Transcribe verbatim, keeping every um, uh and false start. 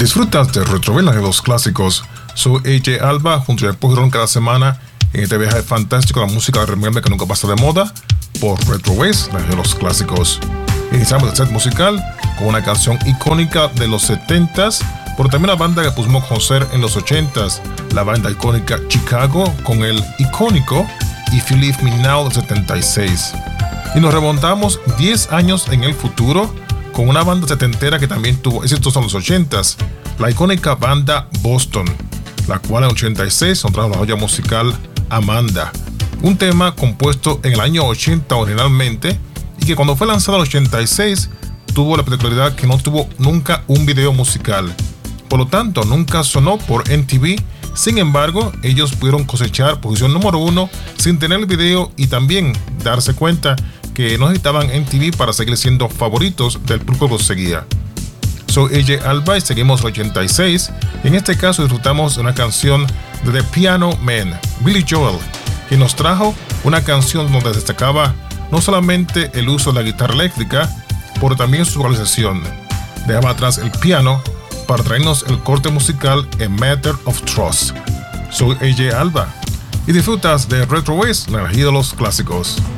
Disfrutas de Retrovelas de los clásicos. Soy A J Alba, junto a Paul Girón cada semana en este viaje fantástico de la música de remember que nunca pasa de moda por Retroways, de los clásicos. Iniciamos el set musical con una canción icónica de los setentas, pero también la banda que pusimos a conocer en los ochentas, la banda icónica Chicago con el icónico If You Leave Me Now del setenta y seis. Y nos remontamos diez años en el futuro con una banda setentera que también tuvo éxitos en los ochentas, la icónica banda Boston, la cual en el ochenta y seis nos trajo la joya musical Amanda, un tema compuesto en el año ochenta originalmente y que cuando fue lanzado en el ochenta y seis tuvo la particularidad que no tuvo nunca un video musical, por lo tanto nunca sonó por M T V. Sin embargo, ellos pudieron cosechar posición número uno sin tener el video y también darse cuenta que no necesitaban M T V para seguir siendo favoritos del público que los seguía. Soy A J Alba y seguimos el ochenta y seis, y en este caso disfrutamos de una canción de The Piano Man, Billy Joel, quien nos trajo una canción donde destacaba no solamente el uso de la guitarra eléctrica, pero también su realización. Dejaba atrás el piano para traernos el corte musical A Matter of Trust. Soy A J Alba y disfrutas de Retroways, la energía de los clásicos.